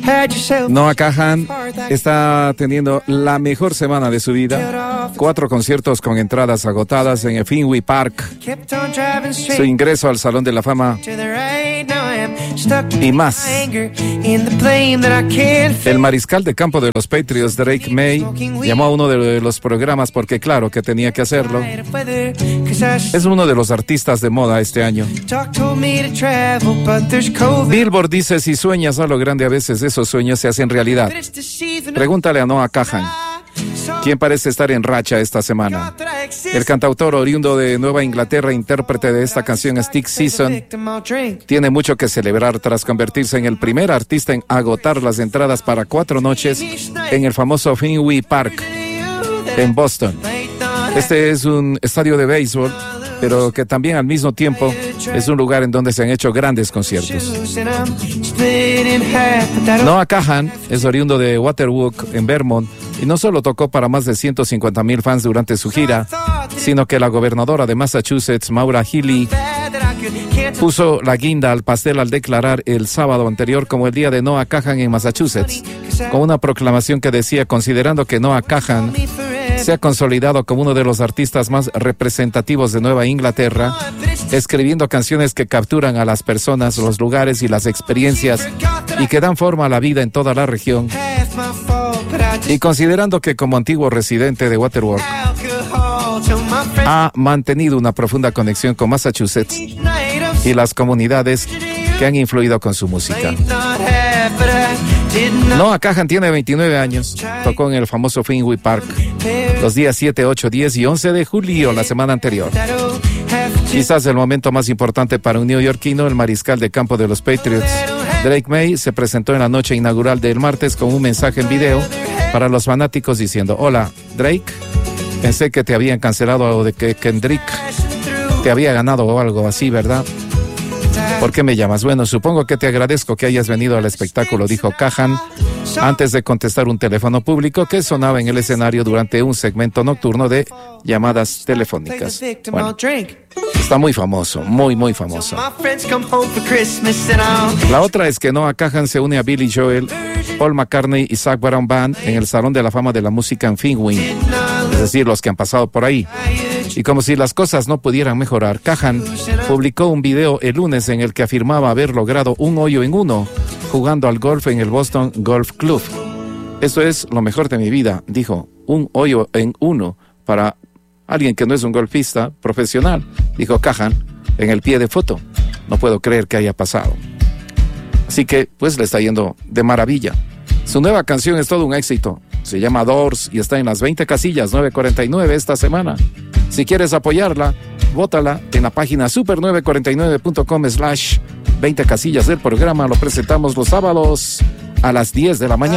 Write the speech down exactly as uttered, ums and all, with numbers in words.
Noah Kahan está teniendo la mejor semana de su vida. Cuatro conciertos con entradas agotadas en el Fenway Park. Su ingreso al Salón de la Fama y más. El mariscal de campo de los Patriots, Drake May, llamó a uno de los programas porque claro que tenía que hacerlo. Es uno de los artistas de moda este año. Billboard dice: si sueñas a lo grande, a veces esos sueños se hacen realidad. Pregúntale a Noah Kahan, ¿quién parece estar en racha esta semana? El cantautor oriundo de Nueva Inglaterra, intérprete de esta canción Stick Season, tiene mucho que celebrar tras convertirse en el primer artista en agotar las entradas para cuatro noches en el famoso Fenway Park en Boston. Este es un estadio de béisbol, pero que también al mismo tiempo es un lugar en donde se han hecho grandes conciertos. Noah Kahan es oriundo de Waterwood, en Vermont, y no solo tocó para más de ciento cincuenta mil fans durante su gira, sino que la gobernadora de Massachusetts, Maura Healey, puso la guinda al pastel al declarar el sábado anterior como el día de Noah Kahan en Massachusetts, con una proclamación que decía: considerando que Noah Kahan se ha consolidado como uno de los artistas más representativos de Nueva Inglaterra, escribiendo canciones que capturan a las personas, los lugares y las experiencias y que dan forma a la vida en toda la región. Y considerando que como antiguo residente de Waterworld ha mantenido una profunda conexión con Massachusetts y las comunidades que han influido con su música. Noah Kahan tiene veintinueve años, tocó en el famoso Fenway Park los días siete, ocho, diez y once de julio, la semana anterior. Quizás el momento más importante para un neoyorquino, el mariscal de campo de los Patriots, Drake May, se presentó en la noche inaugural del martes con un mensaje en video para los fanáticos diciendo: hola, Drake, pensé que te habían cancelado o de que Kendrick te había ganado o algo así, ¿verdad? ¿Por qué me llamas? Bueno, supongo que te agradezco que hayas venido al espectáculo, dijo Kahan, antes de contestar un teléfono público que sonaba en el escenario durante un segmento nocturno de llamadas telefónicas. Bueno, está muy famoso, muy, muy famoso. La otra es que Noah Kahan se une a Billy Joel, Paul McCartney y Zac Brown Band en el Salón de la Fama de la Música en Fenway, es decir, los que han pasado por ahí. Y como si las cosas no pudieran mejorar, Kahan publicó un video el lunes en el que afirmaba haber logrado un hoyo en uno jugando al golf en el Boston Golf Club. Eso es lo mejor de mi vida, dijo. Un hoyo en uno para alguien que no es un golfista profesional, dijo Kahan en el pie de foto. No puedo creer que haya pasado. Así que, pues, le está yendo de maravilla. Su nueva canción es todo un éxito. Se llama Doors y está en las veinte casillas, nueve cuarenta y nueve esta semana. Si quieres apoyarla, vótala en la página super nueve cuarenta y nueve punto com slash veinte casillas del programa. Lo presentamos los sábados a las diez de la mañana.